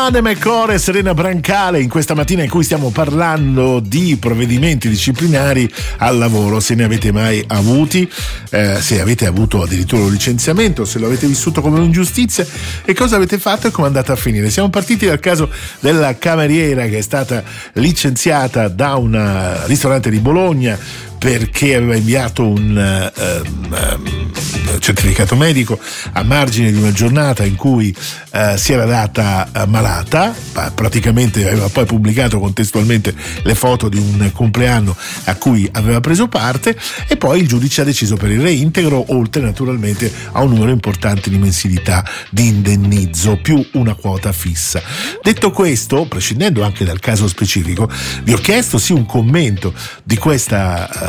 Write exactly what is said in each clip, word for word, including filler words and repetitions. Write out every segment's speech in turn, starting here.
Anne McCord e Serena Brancale in questa mattina in cui stiamo parlando di provvedimenti disciplinari al lavoro. Se ne avete mai avuti, eh, se avete avuto addirittura un licenziamento, se lo avete vissuto come un'ingiustizia e cosa avete fatto e come è andata a finire. Siamo partiti dal caso della cameriera che è stata licenziata da un ristorante di Bologna perché aveva inviato un uh, um, certificato medico a margine di una giornata in cui uh, si era data uh, malata, praticamente aveva poi pubblicato contestualmente le foto di un compleanno a cui aveva preso parte, e poi il giudice ha deciso per il reintegro, oltre naturalmente a un numero importante di mensilità di indennizzo più una quota fissa. Detto questo, prescindendo anche dal caso specifico, vi ho chiesto sì un commento di questa uh,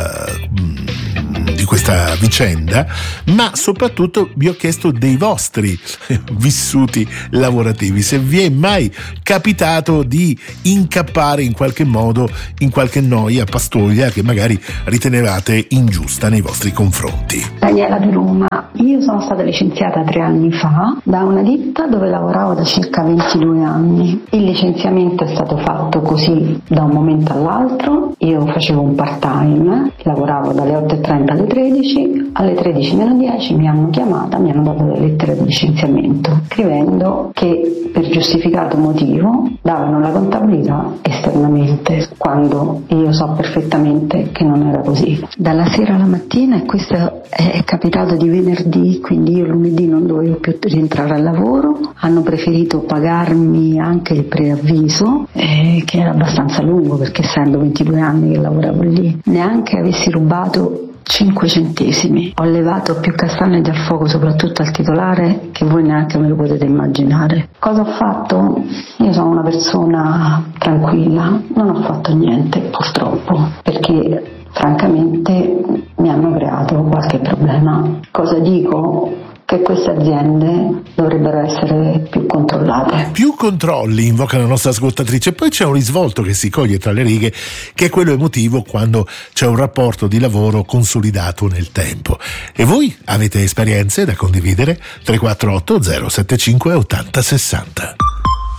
di questa vicenda, ma soprattutto vi ho chiesto dei vostri vissuti lavorativi, se vi è mai capitato di incappare in qualche modo in qualche noia, pastoglia che magari ritenevate ingiusta nei vostri confronti. Daniela di Roma. Io sono stata licenziata tre anni fa da una ditta dove lavoravo da circa ventidue anni. Il licenziamento è stato fatto così da un momento all'altro. Io facevo un part time, lavoravo dalle otto e trenta alle tredici, alle tredici meno dieci mi hanno chiamata, mi hanno dato la lettera di licenziamento scrivendo che per giustificato motivo davano la contabilità esternamente, quando io so perfettamente che non era così. Dalla sera alla mattina, e questo è capitato di venerdì, quindi io lunedì non dovevo più rientrare al lavoro, hanno preferito pagarmi anche il preavviso, eh, che era abbastanza lungo perché essendo ventidue anni che lavoravo lì, neanche avessi rubato cinque centesimi. Ho levato più castagne dal fuoco, soprattutto al titolare, che voi neanche me lo potete immaginare. Cosa ho fatto? Io sono una persona tranquilla, non ho fatto niente purtroppo, perché francamente mi hanno creato qualche problema. Cosa dico? Che queste aziende dovrebbero essere più controllate. Più controlli, invoca la nostra ascoltatrice. Poi c'è un risvolto che si coglie tra le righe, che è quello emotivo quando c'è un rapporto di lavoro consolidato nel tempo. E voi avete esperienze da condividere? tre quattro otto zero sette cinque otto zero sei zero.